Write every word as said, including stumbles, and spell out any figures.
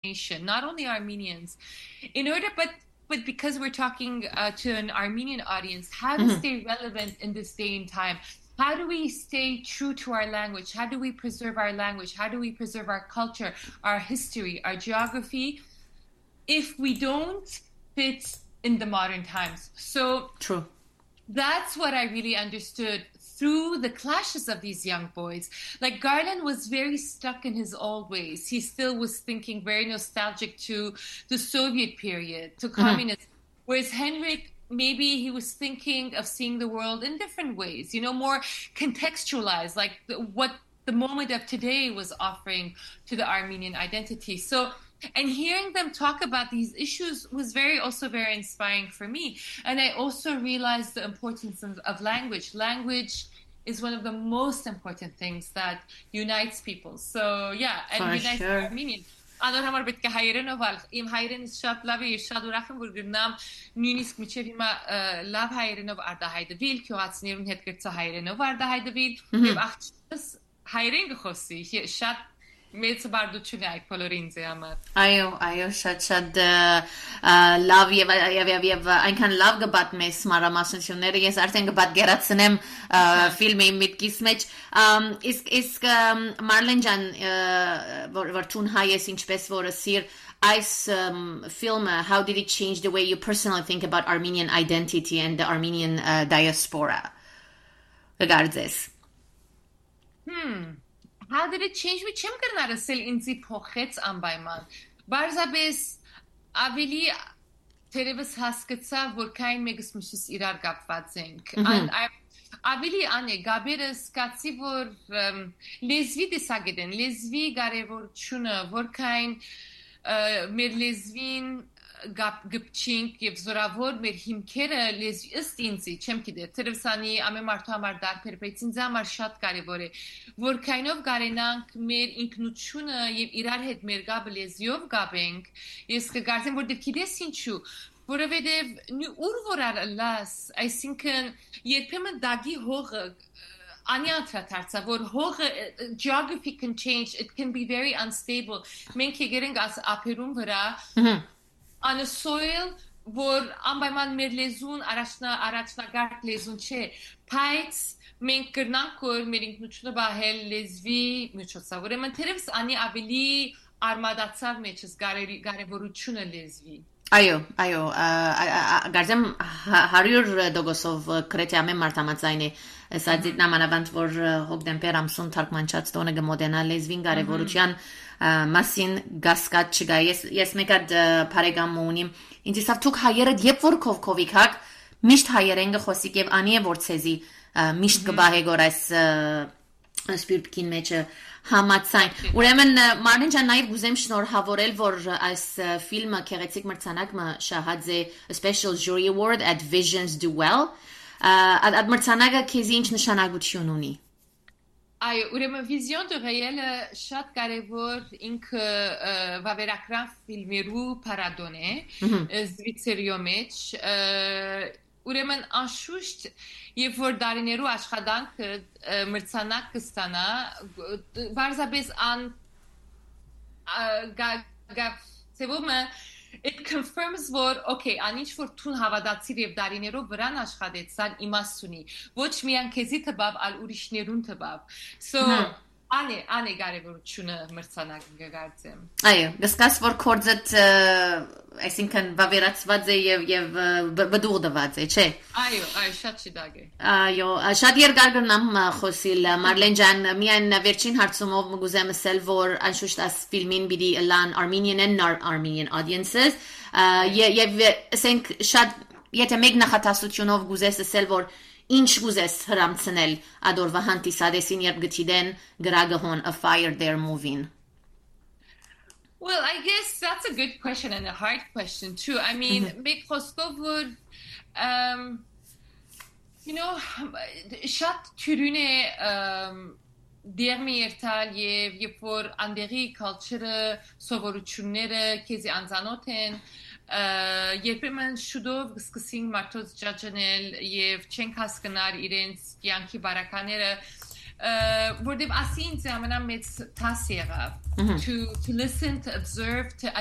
nation, not only Armenians, in order, but but because we're talking uh, to an Armenian audience, how to mm-hmm. stay relevant in this day and time. How do we stay true to our language? How do we preserve our language? How do we preserve our culture, our history, our geography, if we don't fit in the modern times? So true. That's what I really understood through the clashes of these young boys. Like Garland was very stuck in his old ways. He still was thinking very nostalgic to the Soviet period, to communism. Mm-hmm. Whereas Henrik, maybe he was thinking of seeing the world in different ways, you know, more contextualized, like the, what the moment of today was offering to the Armenian identity. So, and hearing them talk about these issues was very, also very inspiring for me. And I also realized the importance of, of language. Language is one of the most important things that unites people. So, yeah, and for unites sure. Armenian. Անոր համար պետք է հայերենով ալ իմ հայերենից շատ լավ է եւ շատ ուրախ եմ որ գրնամ նույնիսկ միջև հիմա լավ հայերենով արտահայտվել քյուղացիներուն հետ գրծա հայերենով արտահայտվել եւ աղջիկս հայերեն գխոսի շատ մեծ բարդություն է այդ բոլորի ինձ համար այո այո շատ շատ լավ եւ եւ եւ այնքան լավ գբատմես մանրամասնությունները ես արդեն գբատգերացնեմ ֆիլմի միտքից մեջ իսկ իսկ Մարլեն ջան որ տուն հայ ես ինչպես որ սիր այս ֆիլմը how did it change the way you personally think about Armenian identity and the Armenian uh, diaspora regardless hmm How did it change me? Չեմ կրնար ասել ինձի փոխեց անպայման։ Բարձրապես ավելի թերևս հասկացա, որ քայն մեկս միշտ իրար կապված ենք։ Ավելի անե գաբերը սկացի, որ լեզվի տեսակետեն, լեզվի կարևորությունը, որ քայն մեր լեզվին գպչինք եւ զորավոր մեր հիմքերը լեզվի ըստ ինձի չեմ գիտե թերևսանի ամեն մարդու համար դարբեր բայց ինձ համար շատ կարեւոր է որ քայնով կարենանք մեր ինքնությունը եւ իրար հետ մեր գաբը լեզվիով գաբենք ես կգարտեմ որ դեռ գիտես ինչու որովհետեւ ուր որ լաս այսինքն երբեմն դագի հողը Անյատրատարցա որ հողը geography can change it can be very unstable մենք եկերենք աս ափերուն վրա on a soil որ անպայման մեր լեզուն առաջնա առաջնագարտ լեզուն չէ բայց մենք կրնանք որ մեր ինքնությունը բահել լեզվի միջոցով ուրեմն թերևս անի ավելի արմադացավ մեջս կարևորությունը լեզվի Այո, այո, գարձեմ հարյուր դոգոսով կրեթե ամեն մարդամածային է սա դիտնամանավանդ որ հոկտեմբեր ամսուն թարգմանչած տոնը գմոդենա լեզվին կարևորության մասին գասկած չկա ես ես մեկ հատ բարեկամ ունիմ ինձ իսավ դուք հայերը երբ որ կովկովիկ հակ միշտ հայերեն գխոսիկ եւ անի է որ ցեզի միշտ կբահե գոր այս սպիրտքին մեջը համացայն ուրեմն Մարնեն ջան նաև գուզեմ շնորհավորել որ այս ֆիլմը քեղեցիկ մրցանակը շահած է Special Jury Award at Visions Do Well այդ մրցանակը քեզի ինչ նշանակություն ունի Այո, ուրեմն Vision de Réel շատ կարևոր ինքը վավերագրական ֆիլմերու փառատոն է Զվիցերիո մեջ ուրեմն անշուշտ եւ որ դարիներու աշխատանքը մրցանակ կստանա բարձրապես ան գավցեվում it confirms որ okay անինչ որ տուն հավատացիր եւ դարիներով վրան աշխատեցան իմաստ ունի ոչ միայն քեզի տբավ ալ ուրիշներուն տբավ so անի անի կարևորությունը մրցանակը գգարձեմ այո գսկաս որ կորձդ այսինքն վավերացված է եւ եւ բդուղդված է չէ այո այո շատ շդագ է այո շատ երկար գնամ խոսիլ Մարլեն ջան միայն վերջին հարցումով մգուզեմ ասել որ անշուշտ այս ֆիլմին բիդի լան Armenian and Armenian audiences եւ ասենք շատ եթե մեկ նախատասությունով գուզես ասել որ Ինչ գուզես հրամցնել ադորվա հանդիսադեսին երբ գտիդեն գրագահոն A Fire They're Moving Well, I guess that's a good question and a hard question too. I mean, մեկ խոսքով որ um you know, շատ թյուրին է դերմի երթալ եւ երբ որ անդերի culture-ը, սովորությունները քեզի անծանոթ են երբեմն շուտով սկսենք մարդոց ջաջնել եւ չենք հասկանալ իրենց կյանքի բարակաները որտեւ ասի ինձ ամենամեծ տաս եղավ to to listen to observe to